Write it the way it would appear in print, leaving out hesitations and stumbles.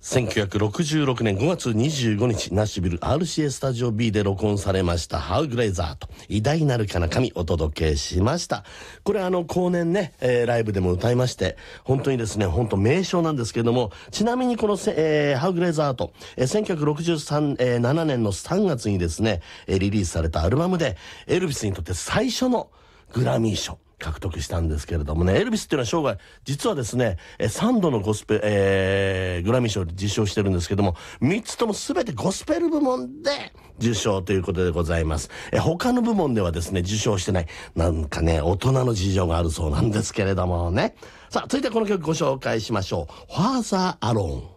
1966年5月25日、ナッシュビル RCA スタジオ B で録音されましたハウグレイザーと偉大なる彼方お届けしました。これ後年ね、ライブでも歌いまして、本当にですね、本当名称なんですけれども、ちなみにこのハウグレイザーと、1963、年の3月にですね、リリースされたアルバムで、エルビスにとって最初のグラミー賞獲得したんですけれどもね、エルビスっていうのは生涯、実はですね、3度のグラミー賞を受賞してるんですけども、3つとも全てゴスペル部門で受賞ということでございます。他の部門ではですね、受賞してない、なんかね、大人の事情があるそうなんですけれどもね。さあ、続いてこの曲ご紹介しましょう。Father Alone。